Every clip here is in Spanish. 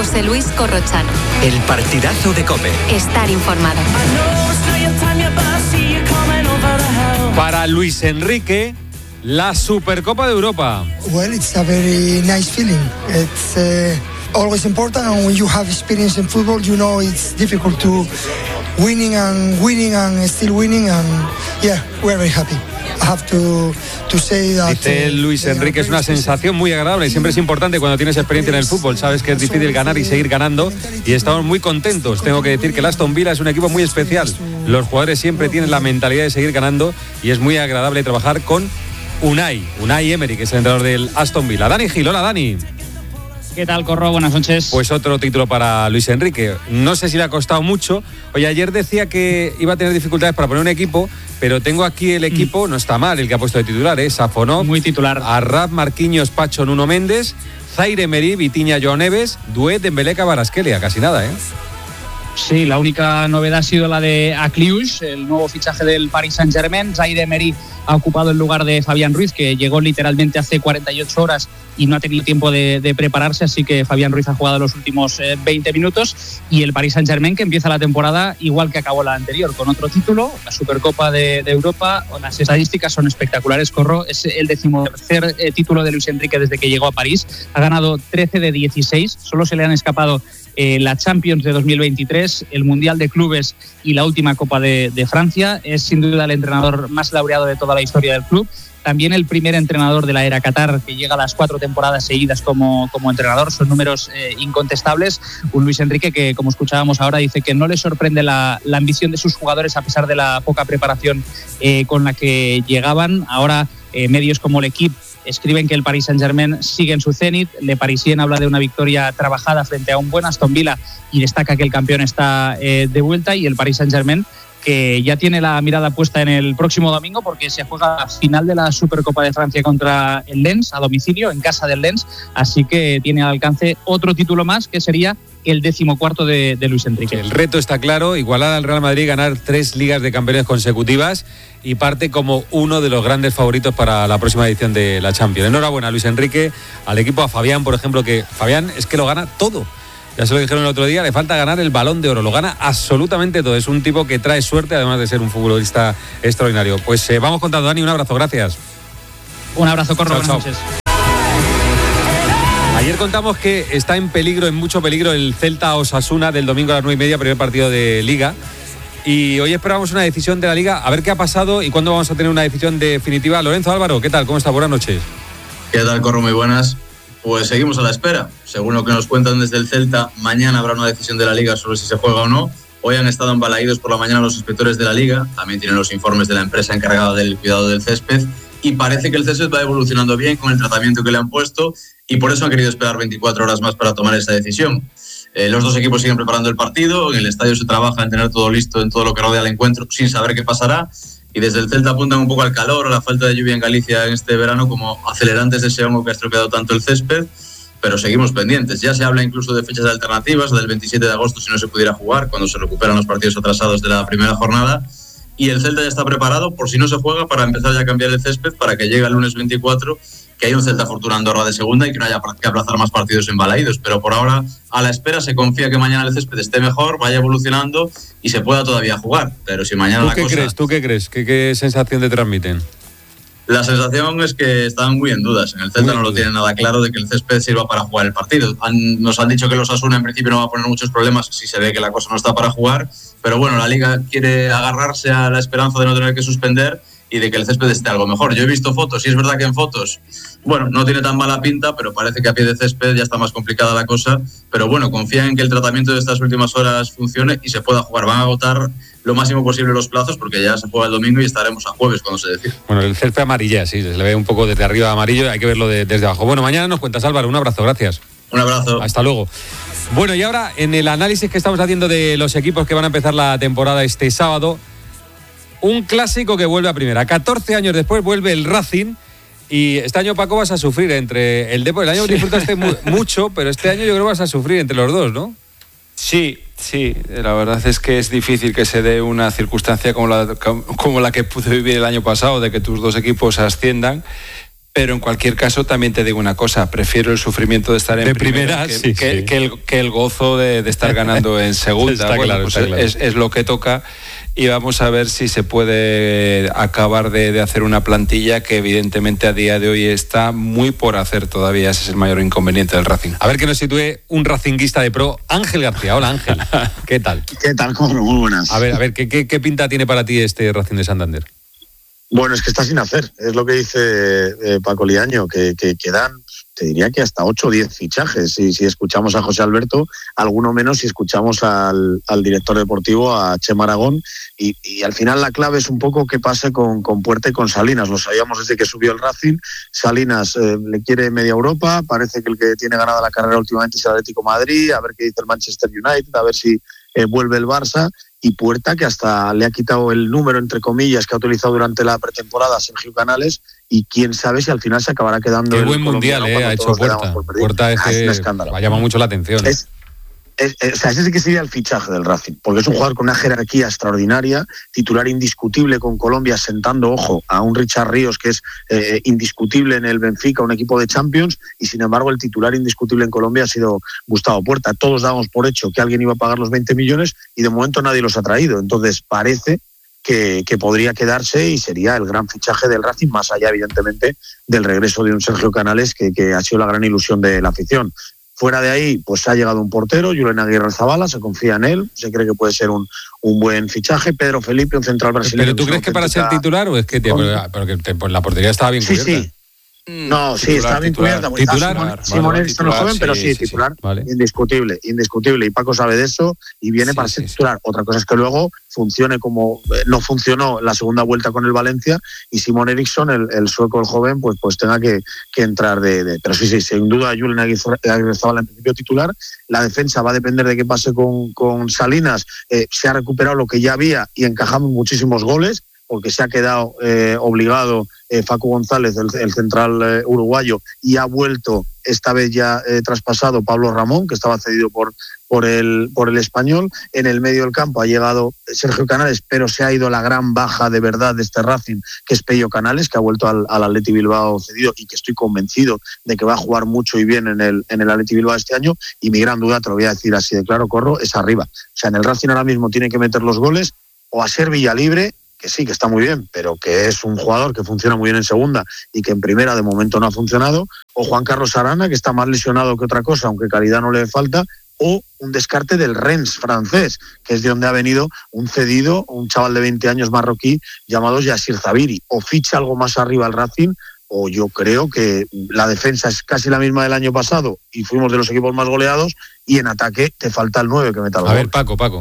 José Luis Corrochano. El partidazo de COPE. Estar informado. Para Luis Enrique, la Supercopa de Europa. Well, it's a very nice feeling. It's always important, and when you have experience in football, you know it's difficult to winning and still winning, and yeah, we're very happy. I have to say that. Dice Luis Enrique, es una sensación muy agradable y siempre es importante cuando tienes experiencia en el fútbol. Sabes que es difícil ganar y seguir ganando y estamos muy contentos. Tengo que decir que el Aston Villa es un equipo muy especial. Los jugadores siempre tienen la mentalidad de seguir ganando y es muy agradable trabajar con Unai Emery, que es el entrenador del Aston Villa. Dani Gil, hola Dani. ¿Qué tal, Corro? Buenas noches. Pues otro título para Luis Enrique. No sé si le ha costado mucho. Oye, ayer decía que iba a tener dificultades para poner un equipo, pero tengo aquí el equipo, no está mal el que ha puesto de titular, Safonov, muy titular. Arrab, Marquinhos, Pacho, Nuno Méndez, Zaire Emery, Vitinha, Joao Neves, Doué, Dembélé, Kvaratskhelia. Casi nada, Sí, la única novedad ha sido la de Akliouche, el nuevo fichaje del Paris Saint-Germain. Zaire Emery ha ocupado el lugar de Fabián Ruiz, que llegó literalmente hace 48 horas y no ha tenido tiempo de prepararse, así que Fabián Ruiz ha jugado los últimos 20 minutos. Y el Paris Saint-Germain, que empieza la temporada igual que acabó la anterior, con otro título, la Supercopa de Europa. Las estadísticas son espectaculares, Corro. Es el 13º título de Luis Enrique desde que llegó a París. Ha ganado 13 de 16, solo se le han escapado la Champions de 2023, el Mundial de Clubes y la última Copa de Francia. Es sin duda el entrenador más laureado de toda la historia del club. También el primer entrenador de la era Qatar que llega a las 4 temporadas seguidas como entrenador. Son números incontestables. Un Luis Enrique que, como escuchábamos ahora, dice que no le sorprende la ambición de sus jugadores a pesar de la poca preparación con la que llegaban. Ahora medios como L'Equipe escriben que el Paris Saint-Germain sigue en su cenit. Le Parisien habla de una victoria trabajada frente a un buen Aston Villa y destaca que el campeón está de vuelta, y el Paris Saint-Germain que ya tiene la mirada puesta en el próximo domingo porque se juega la final de la Supercopa de Francia contra el Lens a domicilio, en casa del Lens, así que tiene al alcance otro título más que sería el 14º de Luis Enrique. El reto está claro, igualar al Real Madrid, ganar 3 ligas de campeones consecutivas y parte como uno de los grandes favoritos para la próxima edición de la Champions. Enhorabuena a Luis Enrique, al equipo, a Fabián, por ejemplo, que Fabián es que lo gana todo. Ya se lo dijeron el otro día, le falta ganar el Balón de Oro, lo gana absolutamente todo. Es un tipo que trae suerte, además de ser un futbolista extraordinario. Pues vamos contando, Dani, un abrazo, gracias. Un abrazo, Corro, buenas noches. Ayer contamos que está en mucho peligro el Celta Osasuna del domingo a las 9:30, primer partido de Liga. Y hoy esperamos una decisión de la Liga, a ver qué ha pasado y cuándo vamos a tener una decisión definitiva. Lorenzo Álvaro, ¿qué tal? ¿Cómo está? Buenas noches. ¿Qué tal, Corro? Muy buenas. Pues seguimos a la espera. Según lo que nos cuentan desde el Celta, mañana habrá una decisión de la Liga sobre si se juega o no. Hoy han estado embalaídos por la mañana los inspectores de la Liga. También tienen los informes de la empresa encargada del cuidado del césped. Y parece que el césped va evolucionando bien con el tratamiento que le han puesto y por eso han querido esperar 24 horas más para tomar esa decisión. Los dos equipos siguen preparando el partido. En el estadio se trabaja en tener todo listo en todo lo que rodea el encuentro sin saber qué pasará. Y desde el Celta apuntan un poco al calor, a la falta de lluvia en Galicia en este verano como acelerantes de ese hongo que ha estropeado tanto el césped. Pero seguimos pendientes. Ya se habla incluso de fechas alternativas, del 27 de agosto si no se pudiera jugar, cuando se recuperan los partidos atrasados de la primera jornada. Y el Celta ya está preparado, por si no se juega, para empezar ya a cambiar el césped, para que llegue el lunes 24, que hay un Celta Fortuna Andorra de segunda y que no haya que aplazar más partidos embalaídos. Pero por ahora, a la espera, se confía que mañana el césped esté mejor, vaya evolucionando y se pueda todavía jugar. Pero si mañana la cosa... ¿Tú qué crees? ¿Qué sensación te transmiten? La sensación es que están muy en dudas. En el Celta no lo tienen nada claro de que el césped sirva para jugar el partido. Nos han dicho que los Osasuna en principio no va a poner muchos problemas si se ve que la cosa no está para jugar, pero bueno, la Liga quiere agarrarse a la esperanza de no tener que suspender y de que el césped esté algo mejor. Yo he visto fotos y es verdad que en fotos, bueno, no tiene tan mala pinta, pero parece que a pie de césped ya está más complicada la cosa. Pero bueno, confían en que el tratamiento de estas últimas horas funcione y se pueda jugar. Van a agotar lo máximo posible los plazos porque ya se juega el domingo y estaremos a jueves cuando se decida. Bueno, el césped amarilla, sí, se le ve un poco desde arriba amarillo, hay que verlo desde abajo. Bueno, mañana nos cuentas, Álvaro, un abrazo, gracias. Un abrazo. Hasta luego. Bueno, y ahora en el análisis que estamos haciendo de los equipos que van a empezar la temporada este sábado, un clásico que vuelve a primera. 14 años después vuelve el Racing y este año, Paco, vas a sufrir entre el Depor. El año disfrutaste mucho, pero este año yo creo que vas a sufrir entre los dos, ¿no? Sí, la verdad es que es difícil que se dé una circunstancia como la que pude vivir el año pasado, de que tus dos equipos asciendan. Pero en cualquier caso también te digo una cosa, prefiero el sufrimiento de estar en primera que el gozo de estar ganando en segunda. Claro. Es lo que toca, y vamos a ver si se puede acabar de hacer una plantilla que evidentemente a día de hoy está muy por hacer todavía. Ese es el mayor inconveniente del Racing. A ver que nos sitúe un racinguista de pro, Ángel García. Hola, Ángel. ¿Qué tal? ¿Qué tal, Corro? Muy buenas. A ver, ¿qué pinta tiene para ti este Racing de Santander? Bueno, es que está sin hacer, es lo que dice Paco Liaño, que quedan, te diría que hasta 8 o 10 fichajes. Si escuchamos a José Alberto, alguno menos si escuchamos al director deportivo, a Chema Aragón, y al final la clave es un poco qué pase con Puerta y con Salinas. Lo sabíamos desde que subió el Racing. Salinas le quiere media Europa, parece que el que tiene ganada la carrera últimamente es el Atlético de Madrid, a ver qué dice el Manchester United, a ver si vuelve el Barça. Y Puerta, que hasta le ha quitado el número, entre comillas, que ha utilizado durante la pretemporada Sergio Canales, y quién sabe si al final se acabará quedando. Qué buen mundial ha hecho Puerta. Puerta es un escándalo. Ha llamado mucho la atención. Ese sí que sería el fichaje del Racing, porque es un jugador con una jerarquía extraordinaria, titular indiscutible con Colombia, sentando, ojo, a un Richard Ríos que es indiscutible en el Benfica, un equipo de Champions, y sin embargo el titular indiscutible en Colombia ha sido Gustavo Puerta. Todos dábamos por hecho que alguien iba a pagar los 20 millones y de momento nadie los ha traído. Entonces parece que podría quedarse y sería el gran fichaje del Racing, más allá evidentemente del regreso de un Sergio Canales que ha sido la gran ilusión de la afición. Fuera de ahí, pues ha llegado un portero, Julen Aguirre Zabala, se confía en él, se cree que puede ser un buen fichaje. Pedro Felipe, un central brasileño. ¿Pero tú crees que para ser titular o es que pues la portería estaba bien cubierta? Sí. No, sí, está bien cubierta. Simón Erickson es joven, pero sí, titular. Vale. Indiscutible. Y Paco sabe de eso y viene para ser titular. Otra cosa es que luego funcione como no funcionó la segunda vuelta con el Valencia, y Simón Erickson, el sueco, el joven, pues tenga que entrar Pero sí, sin duda Julen Aguirre Zabala en principio titular. La defensa va a depender de qué pase con Salinas. Se ha recuperado lo que ya había y encajamos muchísimos goles, porque se ha quedado obligado Facu González, el central uruguayo, y ha vuelto esta vez ya traspasado Pablo Ramón, que estaba cedido por el Español. En el medio del campo ha llegado Sergio Canales, pero se ha ido la gran baja de verdad de este Racing, que es Pello Canales, que ha vuelto al Athletic Bilbao cedido y que estoy convencido de que va a jugar mucho y bien en el Athletic Bilbao este año. Y mi gran duda, te lo voy a decir así de claro, Corro, es arriba. O sea, en el Racing ahora mismo tiene que meter los goles o a ser Villalibre, que sí, que está muy bien, pero que es un jugador que funciona muy bien en segunda y que en primera de momento no ha funcionado, o Juan Carlos Arana, que está más lesionado que otra cosa, aunque calidad no le falta, o un descarte del Rennes francés, que es de donde ha venido un cedido, un chaval de 20 años marroquí llamado Yassir Zabiri. O ficha algo más arriba al Racing, o yo creo que la defensa es casi la misma del año pasado y fuimos de los equipos más goleados, y en ataque te falta el 9 que meta los goles. A ver, Paco.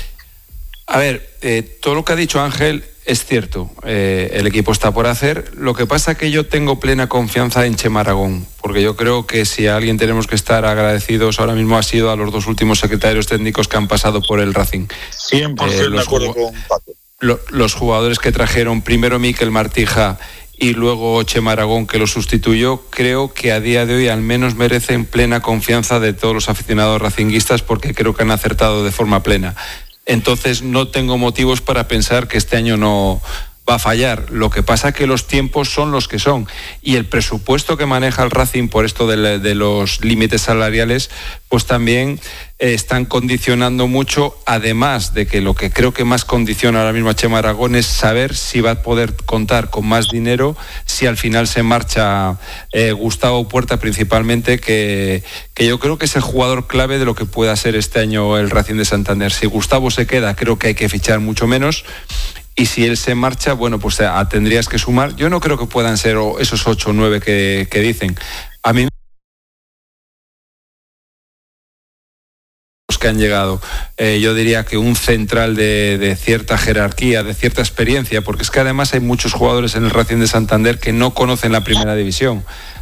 A ver, todo lo que ha dicho Ángel es cierto. El equipo está por hacer. Lo que pasa es que yo tengo plena confianza en Chema Aragón, porque yo creo que si a alguien tenemos que estar agradecidos ahora mismo ha sido a los dos últimos secretarios técnicos que han pasado por el Racing. 100% de acuerdo con Paco. Los jugadores que trajeron, primero Mikel Martija y luego Chema Aragón, que lo sustituyó, creo que a día de hoy al menos merecen plena confianza de todos los aficionados racinguistas, porque creo que han acertado de forma plena. Entonces no tengo motivos para pensar que este año no va a fallar. Lo que pasa es que los tiempos son los que son, y el presupuesto que maneja el Racing por esto de los límites salariales, pues también están condicionando mucho, además de que lo que creo que más condiciona ahora mismo a Chema Aragón es saber si va a poder contar con más dinero si al final se marcha Gustavo Puerta principalmente, que yo creo que es el jugador clave de lo que pueda ser este año el Racing de Santander. Si Gustavo se queda, creo que hay que fichar mucho menos. Y si él se marcha, bueno, pues tendrías que sumar. Yo no creo que puedan ser esos 8 o 9 que dicen. A mí los que han llegado, yo diría que un central de cierta jerarquía, de cierta experiencia, porque es que además hay muchos jugadores en el Racing de Santander que no conocen la primera división.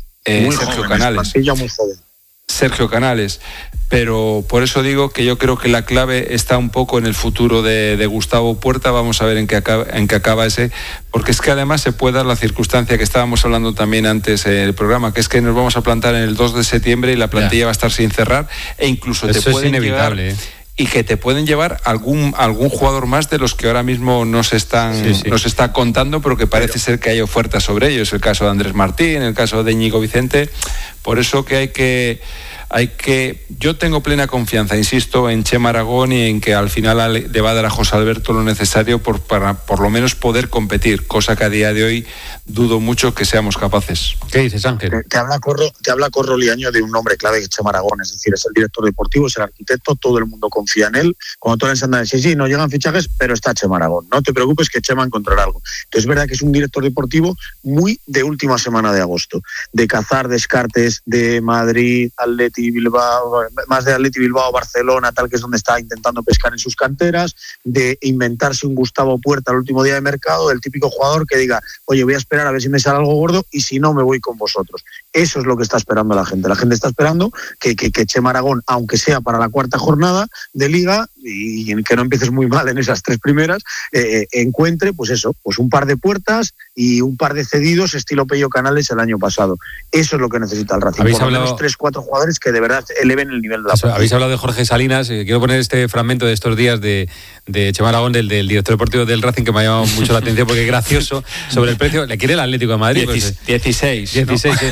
Sergio Canales. Pero por eso digo que yo creo que la clave está un poco en el futuro de Gustavo Puerta. Vamos a ver en qué acaba ese, porque es que además se puede dar la circunstancia que estábamos hablando también antes en el programa, que es que nos vamos a plantar en el 2 de septiembre y la plantilla va a estar sin cerrar, e incluso eso es inevitable. y que te pueden llevar algún jugador más de los que ahora mismo nos está contando, pero que parece ser que hay ofertas sobre ellos. El caso de Andrés Martín, el caso de Íñigo Vicente. Por eso que yo tengo plena confianza, insisto, en Chema Aragón y en que al final le va a dar a José Alberto lo necesario para por lo menos poder competir, cosa que a día de hoy dudo mucho que seamos capaces. ¿Qué dices, Ángel? Te habla Corro Liaño de un nombre clave que es Chema Aragón, es decir, es el director deportivo, es el arquitecto, todo el mundo confía en él. Cuando todos les andan, sí, no llegan fichajes, pero está Chema Aragón, no te preocupes que Chema encontrará algo. Entonces es verdad que es un director deportivo muy de última semana de agosto, de cazar descartes de Madrid, Atleti, Bilbao, más de Atleti, Bilbao, Barcelona, tal, que es donde está intentando pescar en sus canteras, de inventarse un Gustavo Puerta al último día de mercado, el típico jugador que diga, oye, voy a esperar a ver si me sale algo gordo y si no me voy con vosotros. Eso es lo que está esperando la gente. La gente está esperando que Chema Aragón, aunque sea para la cuarta jornada de Liga, y que no empieces muy mal en esas 3 primeras, encuentre pues un par de puertas y un par de cedidos estilo Pello Canales el año pasado. Eso es lo que necesita el Racing. Por lo menos 3-4 jugadores que de verdad eleven el nivel de la partida. Habéis hablado de Jorge Salinas. Quiero poner este fragmento de estos días de Chema Aragón, del director deportivo del Racing, que me ha llamado mucho la atención porque es gracioso, sobre el precio. ¿Le quiere el Atlético de Madrid? 16, que es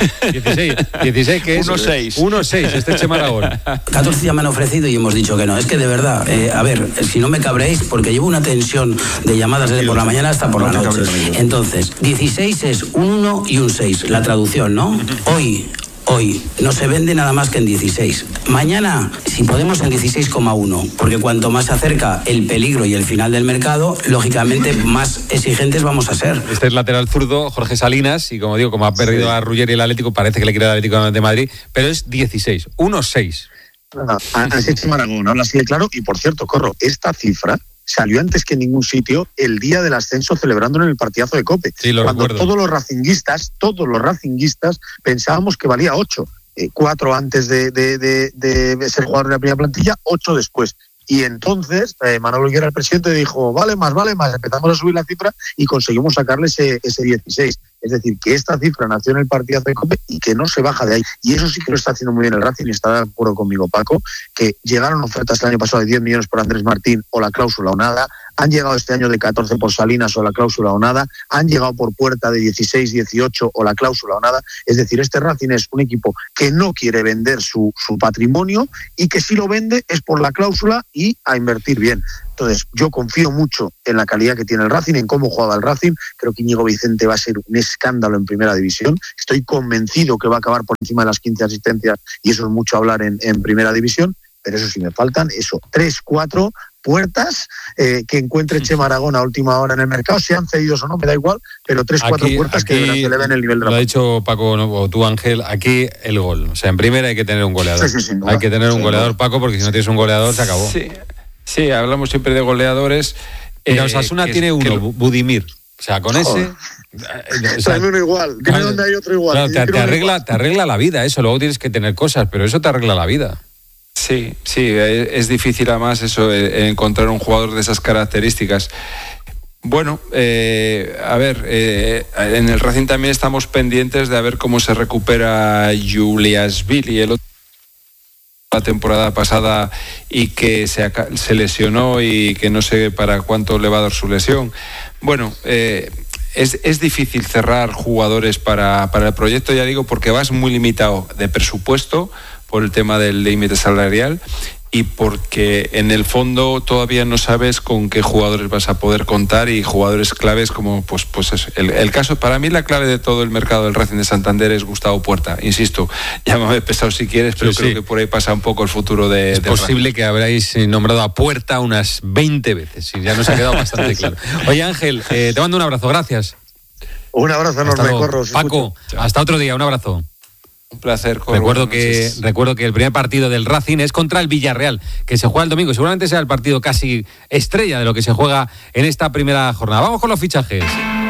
1,6. Este es Chema Aragón. 14 ya me han ofrecido y hemos dicho que no. Es que de verdad, a ver, si no me cabréis, porque llevo una tensión de llamadas desde por la mañana hasta por la noche. Entonces, 16 es un 1 y un 6, la traducción, ¿no? Hoy no se vende nada más que en 16. Mañana, si podemos, en 16,1, porque cuanto más se acerca el peligro y el final del mercado, lógicamente más exigentes vamos a ser. Este es lateral zurdo, Jorge Salinas, y como digo, como ha perdido a Ruggeri el Atlético, parece que le quiere el Atlético de Madrid, pero es 16, 1,6. Así es Chema Aragón, habla así de claro. Y por cierto, Corro, esta cifra salió antes que en ningún sitio el día del ascenso, celebrándolo en el partidazo de COPE. Sí, cuando recuerdo. todos los racinguistas pensábamos que valía 8, 4 antes de ser jugador de la primera plantilla, 8 después. Y entonces Manolo Higuera, el presidente, dijo, vale más. Empezamos a subir la cifra y conseguimos sacarle ese 16. Es decir, que esta cifra nació en el partido de COPE y que no se baja de ahí. Y eso sí que lo está haciendo muy bien el Racing, y está de acuerdo conmigo, Paco, que llegaron ofertas el año pasado de 10 millones por Andrés Martín o la cláusula o nada. Han llegado este año de 14 por Salinas o la cláusula o nada. Han llegado por Puerta de 16, 18 o la cláusula o nada. Es decir, este Racing es un equipo que no quiere vender su patrimonio, y que si lo vende es por la cláusula y a invertir bien. Entonces, yo confío mucho en la calidad que tiene el Racing, en cómo juega el Racing. Creo que Íñigo Vicente va a ser un escándalo en primera división. Estoy convencido que va a acabar por encima de las 15 asistencias, y eso es mucho hablar en primera división. Pero eso sí, me faltan 3, 4 puertas que encuentre Chema Aragón a última hora en el mercado, sean cedidos o no, me da igual, pero 3, 4 puertas que eleven el nivel de la partida. Lo ha dicho Paco, o tú, Ángel, aquí el gol. O sea, en primera hay que tener un goleador. Sí, hay que tener un goleador, Paco, porque si no tienes un goleador se acabó. Sí, hablamos siempre de goleadores. Mira, Osasuna tiene uno, Budimir. O sea, con ese... Tráeme uno igual, dime dónde hay otro igual. Claro, te arregla la vida eso, luego tienes que tener cosas, pero eso te arregla la vida. Sí, es difícil además eso, encontrar un jugador de esas características. Bueno, a ver, en el Racing también estamos pendientes de a ver cómo se recupera Juliashvili, el otro la temporada pasada, y que se lesionó y que no sé para cuánto le va a dar su lesión. Bueno, es difícil cerrar jugadores para el proyecto, ya digo, porque vas muy limitado de presupuesto por el tema del límite salarial, y porque en el fondo todavía no sabes con qué jugadores vas a poder contar, y jugadores claves como pues eso. El caso, para mí la clave de todo el mercado del Racing de Santander es Gustavo Puerta. Insisto, llámame pesado si quieres, pero creo que por ahí pasa un poco el futuro de posible que habráis nombrado a Puerta unas 20 veces, y ya nos ha quedado bastante claro. Oye, Ángel, te mando un abrazo, gracias. Un abrazo enorme, Corro. Paco, hasta otro día, un abrazo. Un placer. Recuerdo que el primer partido del Racing es contra el Villarreal, que se juega el domingo. Seguramente sea el partido casi estrella de lo que se juega en esta primera jornada. Vamos con los fichajes.